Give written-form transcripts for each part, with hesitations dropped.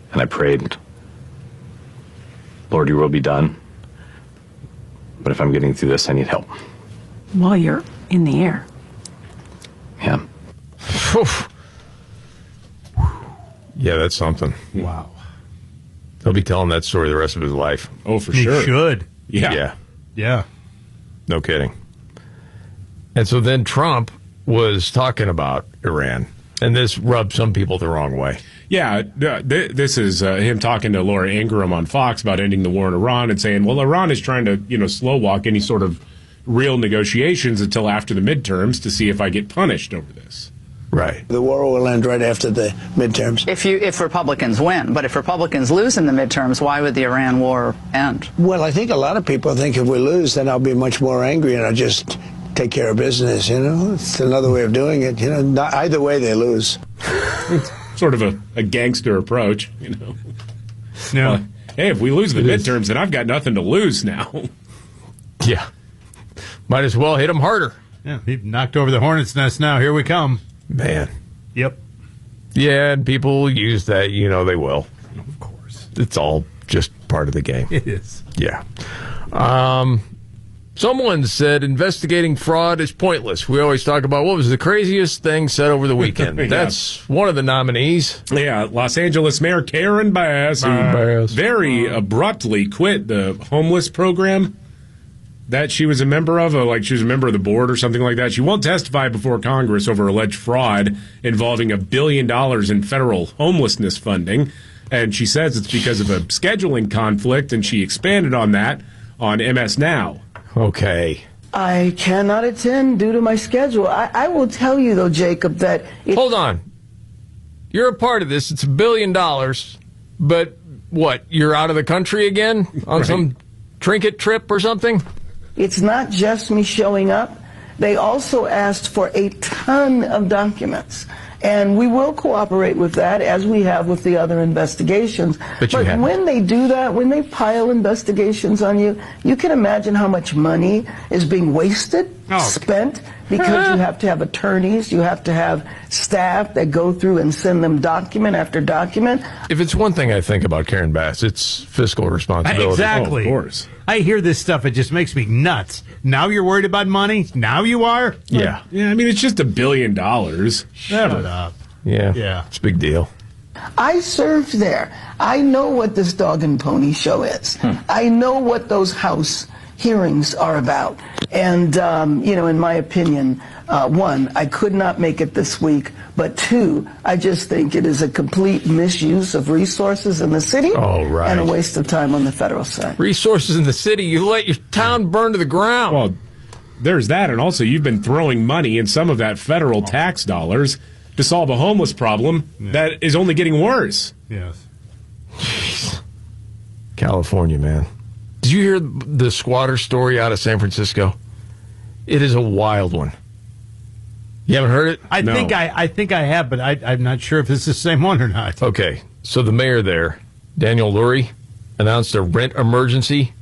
And I prayed, Lord, your will be done. But if I'm getting through this, I need help. Well, you're in the air. Yeah. Yeah, that's something. Wow. He'll be telling that story the rest of his life. Oh, for He sure. should. Yeah. Yeah. No kidding. And so then Trump was talking about Iran, and this rubbed some people the wrong way. Yeah, this is him talking to Laura Ingraham on Fox about ending the war in Iran and saying, well, Iran is trying to, slow walk any sort of real negotiations until after the midterms to see if I get punished over this. Right. The war will end right after the midterms. If Republicans win, but if Republicans lose in the midterms, why would the Iran war end? Well, I think a lot of people think if we lose, then I'll be much more angry and I'll just take care of business, It's another way of doing it, Not, either way, they lose. Sort of a gangster approach, No. Hey, if we lose the midterms, then I've got nothing to lose now. Yeah. Might as well hit him harder. Yeah, he knocked over the hornet's nest now. Here we come. Man. Yep. Yeah, and people use that, they will. Of course. It's all just part of the game. It is. Yeah. Someone said investigating fraud is pointless. We always talk about what was the craziest thing said over the weekend. Yeah. That's one of the nominees. Yeah, Los Angeles Mayor Karen Bass, who very abruptly quit the homeless program that she was a member of, like she was a member of the board or something like that. She won't testify before Congress over alleged fraud involving $1 billion in federal homelessness funding. And she says it's because of a scheduling conflict, and she expanded on that on MS Now. Okay. I cannot attend due to my schedule. I will tell you, though, Jacob, that... Hold on. You're a part of this. It's $1 billion. But what, you're out of the country again on some trinket trip or something? It's not just me showing up. They also asked for a ton of documents. And we will cooperate with that, as we have with the other investigations. But when they do that, when they pile investigations on you, you can imagine how much money is being wasted, spent, because you have to have attorneys, you have to have staff that go through and send them document after document. If it's one thing I think about Karen Bass, it's fiscal responsibility. Exactly. Oh, of course. I hear this stuff. It just makes me nuts. Now you're worried about money? Now you are? Yeah. Yeah, I mean, it's just $1 billion. Shut up. Yeah. Yeah. It's a big deal. I served there. I know what this dog and pony show is. I know what those House hearings are about. And, in my opinion, one, I could not make it this week, but two, I just think it is a complete misuse of resources in the city and a waste of time on the federal side. Resources in the city, you let your town burn to the ground. Well, there's that, and also you've been throwing money in some of that federal tax dollars to solve a homeless problem that is only getting worse. Yes. Jeez. California, man. Did you hear the squatter story out of San Francisco? It is a wild one. You haven't heard it? I think I have, but I'm not sure if it's the same one or not. Okay, so the mayor there, Daniel Lurie, announced a rent emergency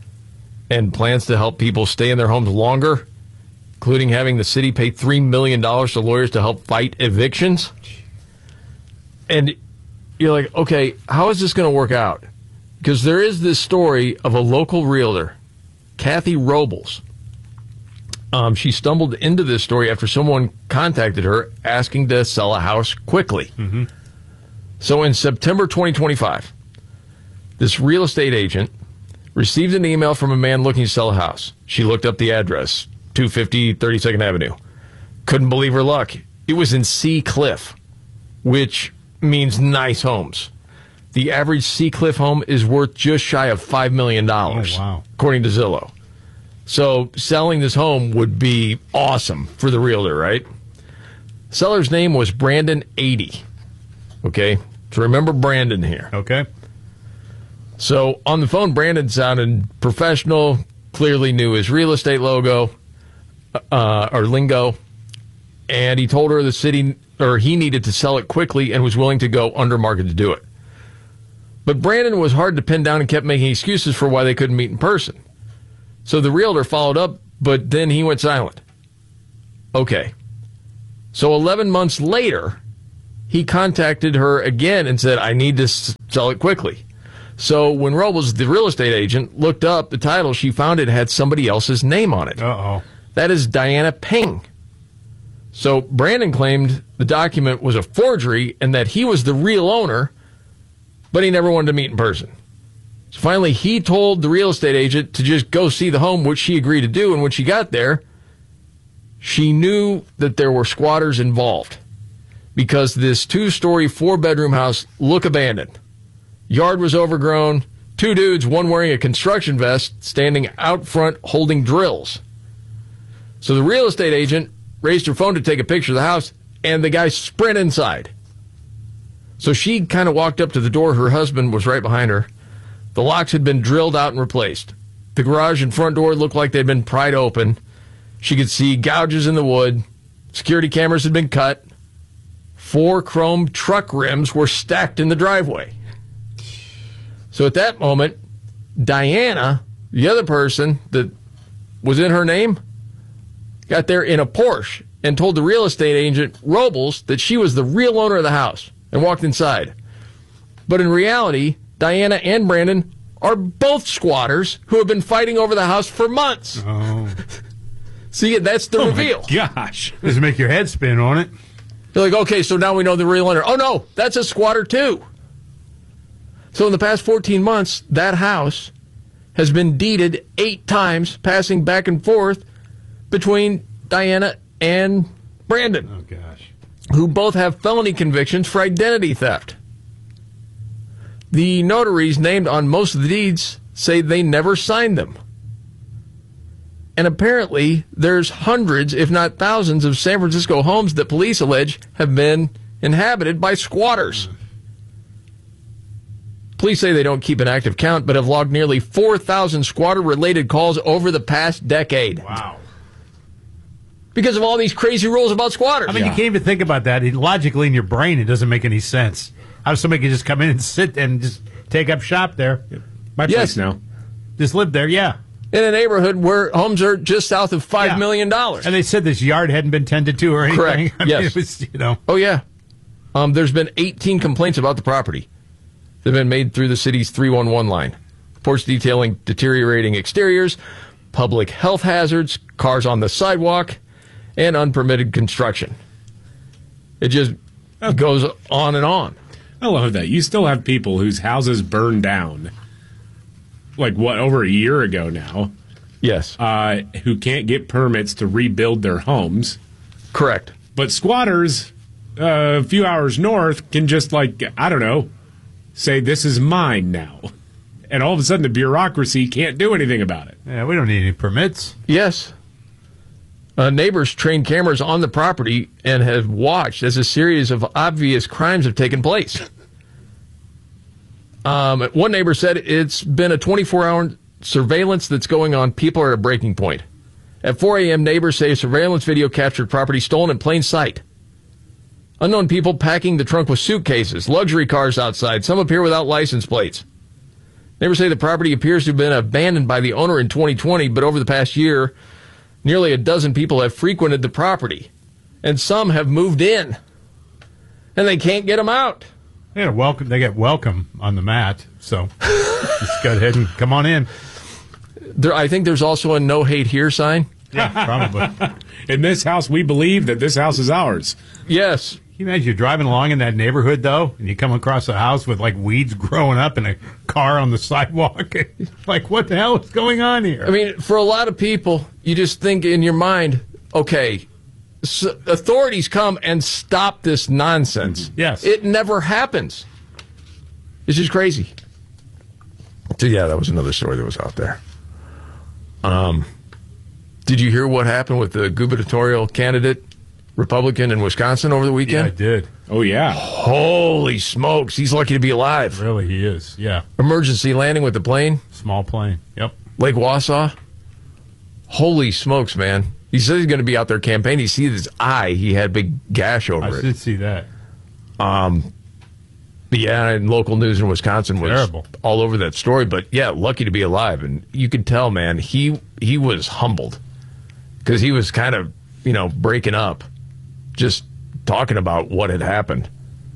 and plans to help people stay in their homes longer, including having the city pay $3 million to lawyers to help fight evictions. And you're like, okay, how is this going to work out? Because there is this story of a local realtor, Kathy Robles. She stumbled into this story after someone contacted her asking to sell a house quickly. Mm-hmm. So in September 2025, this real estate agent received an email from a man looking to sell a house. She looked up the address, 250 32nd Avenue. Couldn't believe her luck. It was in Sea Cliff, which means nice homes. The average Sea Cliff home is worth just shy of $5 million, according to Zillow. So selling this home would be awesome for the realtor, right? Seller's name was Brandon 80. Okay? So remember Brandon here. Okay. So on the phone, Brandon sounded professional, clearly knew his real estate logo or lingo, and he told her he needed to sell it quickly and was willing to go under market to do it. But Brandon was hard to pin down and kept making excuses for why they couldn't meet in person. So the realtor followed up, but then he went silent. Okay. So 11 months later, he contacted her again and said, I need to sell it quickly. So when Robles, the real estate agent, looked up the title, she found it had somebody else's name on it. Uh-oh. That is Diana Ping. So Brandon claimed the document was a forgery and that he was the real owner, but he never wanted to meet in person. So finally, he told the real estate agent to just go see the home, which she agreed to do. And when she got there, she knew that there were squatters involved because this 2-story, 4-bedroom house looked abandoned. Yard was overgrown. 2 dudes, one wearing a construction vest, standing out front holding drills. So the real estate agent raised her phone to take a picture of the house, and the guy sprint inside. So she kind of walked up to the door. Her husband was right behind her. The locks had been drilled out and replaced. The garage and front door looked like they'd been pried open. She could see gouges in the wood. Security cameras had been cut. 4 chrome truck rims were stacked in the driveway. So at that moment, Diana, the other person that was in her name, got there in a Porsche and told the real estate agent, Robles, that she was the real owner of the house and walked inside. But in reality, Diana and Brandon are both squatters who have been fighting over the house for months. Oh. See, that's the reveal. Gosh. Does it make your head spin on it? You're like, okay, so now we know the real owner. Oh, no, that's a squatter, too. So in the past 14 months, that house has been deeded 8 times, passing back and forth between Diana and Brandon. Oh, gosh. Who both have felony convictions for identity theft. The notaries named on most of the deeds say they never signed them. And apparently, there's hundreds, if not thousands, of San Francisco homes that police allege have been inhabited by squatters. Police say they don't keep an active count, but have logged nearly 4,000 squatter-related calls over the past decade. Wow. Because of all these crazy rules about squatters. I mean, you can't even think about that. Logically, in your brain, it doesn't make any sense. How does somebody just come in and sit and just take up shop there? My place now. Just live there, yeah. In a neighborhood where homes are just south of $5 million. And they said this yard hadn't been tended to or anything. Correct. I mean, yes. It was, you know. Oh, yeah. There's been 18 complaints about the property that have been made through the city's 311 line. Reports detailing deteriorating exteriors, public health hazards, cars on the sidewalk, and unpermitted construction. It just goes on and on. I love that. You still have people whose houses burned down, like, what, over a year ago now? Yes. Who can't get permits to rebuild their homes. Correct. But squatters, a few hours north, can just, like, I don't know, say, this is mine now. And all of a sudden, the bureaucracy can't do anything about it. Yeah, we don't need any permits. Yes. Neighbors trained cameras on the property and have watched as a series of obvious crimes have taken place. One neighbor said it's been a 24-hour surveillance that's going on. People are at a breaking point. At 4 a.m., neighbors say a surveillance video captured property stolen in plain sight. Unknown people packing the trunk with suitcases, luxury cars outside. Some appear without license plates. Neighbors say the property appears to have been abandoned by the owner in 2020, but over the past year, nearly a dozen people have frequented the property, and some have moved in, and they can't get them out. They get welcome on the mat, so just go ahead and come on in. I think there's also a no hate here sign. Yeah, probably. In this house, we believe that this house is ours. Yes. Can you imagine you're driving along in that neighborhood, though, and you come across a house with, like, weeds growing up and a car on the sidewalk? Like, what the hell is going on here? I mean, for a lot of people, you just think in your mind, okay, authorities come and stop this nonsense. Yes. It never happens. It's just crazy. So, yeah, that was another story that was out there. Did you hear what happened with the gubernatorial candidate, Republican in Wisconsin over the weekend? Yeah, I did. Oh, yeah. Holy smokes. He's lucky to be alive. Really, he is. Yeah. Emergency landing with the plane. Small plane. Yep. Lake Wausau. Holy smokes, man. He says he's going to be out there campaigning. You see his eye. He had a big gash over it. I did see that. Yeah, and local news in Wisconsin was terrible, all over that story. But, yeah, lucky to be alive. And you could tell, man, he was humbled because he was kind of, breaking up, just talking about what had happened.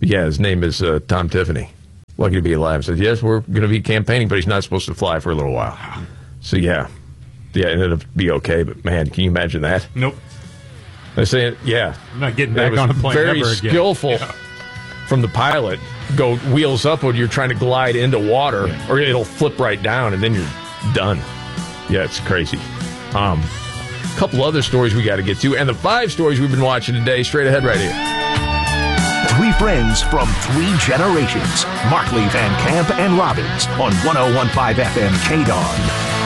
Yeah, his name is Tom Tiffany. Lucky to be alive. Says, yes, we're going to be campaigning, but he's not supposed to fly for a little while. So, yeah, it ended up be okay. But, man, can you imagine that? Nope. They're saying, yeah. I'm not getting back on a plane very ever again. skillful from the pilot. Go wheels up when you're trying to glide into water, or it'll flip right down, and then you're done. Yeah, it's crazy. A couple other stories we got to get to, and the 5 stories we've been watching today, straight ahead right here. 3 friends from 3 generations. Markley, Van Camp, and Robbins on 101.5 FM KDAWN.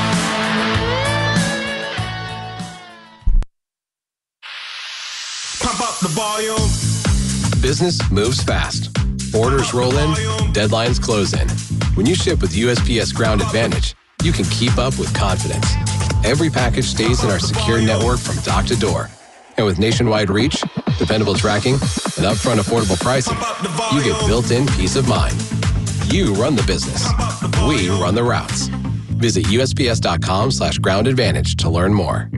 Pump up the volume. Business moves fast. Orders roll in, deadlines close in. When you ship with USPS Ground Advantage, you can keep up with confidence. Every package stays in our secure network from dock to door. And with nationwide reach, dependable tracking, and upfront affordable pricing, you get built-in peace of mind. You run the business. We run the routes. Visit USPS.com/Ground Advantage to learn more.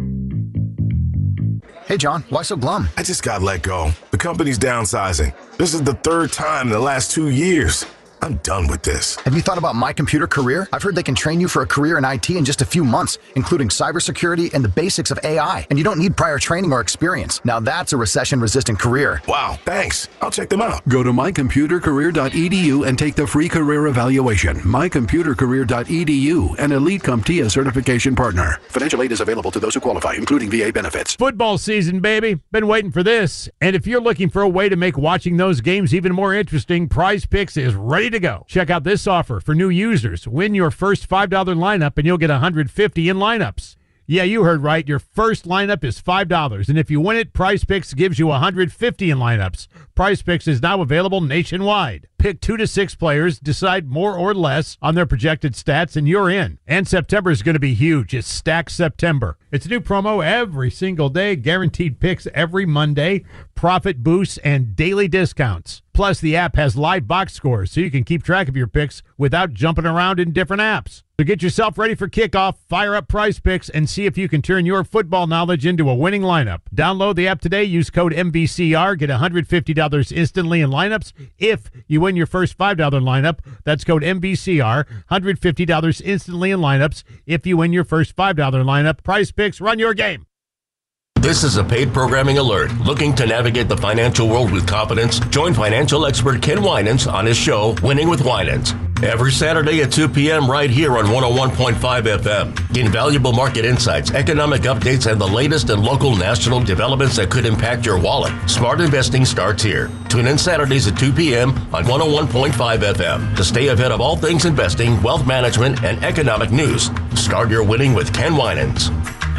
Hey, John, why so glum? I just got let go. The company's downsizing. This is the 3rd time in the last 2 years. I'm done with this. Have you thought about My Computer Career? I've heard they can train you for a career in IT in just a few months, including cybersecurity and the basics of AI. And you don't need prior training or experience. Now that's a recession-resistant career. Wow, thanks. I'll check them out. Go to mycomputercareer.edu and take the free career evaluation. Mycomputercareer.edu, an Elite CompTIA certification partner. Financial aid is available to those who qualify, including VA benefits. Football season, baby. Been waiting for this. And if you're looking for a way to make watching those games even more interesting, Prize Picks is ready to go. Check out this offer for new users. Win your first $5 lineup and you'll get $150 in lineups. Yeah, you heard right. Your first lineup is $5. And if you win it, Prize Picks gives you $150 in lineups. Prize Picks is now available nationwide. Pick 2 to 6 players, decide more or less on their projected stats, and you're in. And September is going to be huge. It's Stack September. It's a new promo every single day, guaranteed picks every Monday, profit boosts, and daily discounts. Plus, the app has live box scores, so you can keep track of your picks without jumping around in different apps. So get yourself ready for kickoff, fire up Prize Picks, and see if you can turn your football knowledge into a winning lineup. Download the app today, use code MVCR, get $150 instantly in lineups. If you win your first $5 lineup, that's code MVCR, $150 instantly in lineups. If you win your first $5 lineup, Prize Picks, run your game. This is a paid programming alert. Looking to navigate the financial world with confidence? Join financial expert Ken Winans on his show, Winning with Winans. Every Saturday at 2 p.m. right here on 101.5 FM. Gain valuable market insights, economic updates, and the latest in local national developments that could impact your wallet. Smart investing starts here. Tune in Saturdays at 2 p.m. on 101.5 FM to stay ahead of all things investing, wealth management, and economic news. Start your winning with Ken Winans.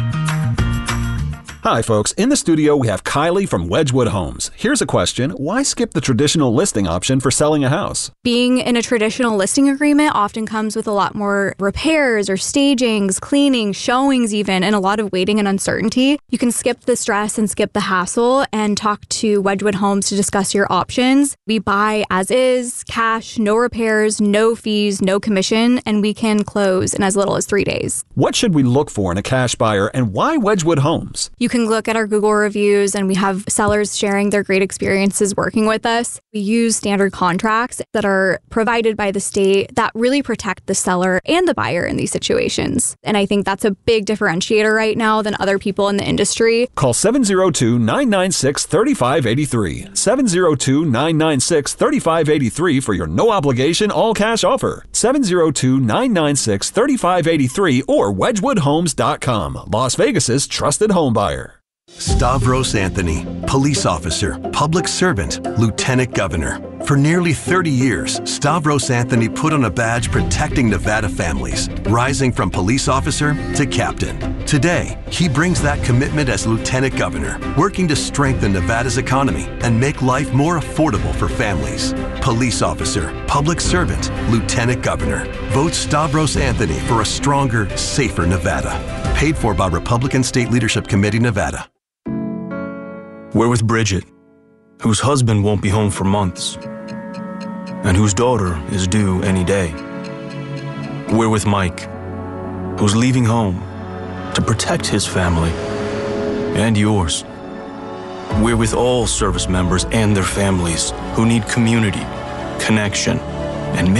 Hi, folks. In the studio, we have Kylie from Wedgwood Homes. Here's a question. Why skip the traditional listing option for selling a house? Being in a traditional listing agreement often comes with a lot more repairs or stagings, cleaning, showings even, and a lot of waiting and uncertainty. You can skip the stress and skip the hassle and talk to Wedgwood Homes to discuss your options. We buy as is, cash, no repairs, no fees, no commission, and we can close in as little as 3 days. What should we look for in a cash buyer, and why Wedgwood Homes? You can look at our Google reviews, and we have sellers sharing their great experiences working with us. We use standard contracts that are provided by the state that really protect the seller and the buyer in these situations. And I think that's a big differentiator right now than other people in the industry. Call 702-996-3583. 702-996-3583 for your no obligation all cash offer. 702-996-3583 or wedgwoodhomes.com. Las Vegas's trusted home buyer. Stavros Anthony, police officer, public servant, lieutenant governor. For nearly 30 years, Stavros Anthony put on a badge protecting Nevada families, rising from police officer to captain. Today, he brings that commitment as lieutenant governor, working to strengthen Nevada's economy and make life more affordable for families. Police officer, public servant, lieutenant governor. Vote Stavros Anthony for a stronger, safer Nevada. Paid for by Republican State Leadership Committee, Nevada. We're with Bridget, whose husband won't be home for months, and whose daughter is due any day. We're with Mike, who's leaving home to protect his family and yours. We're with all service members and their families who need community, connection, and maybe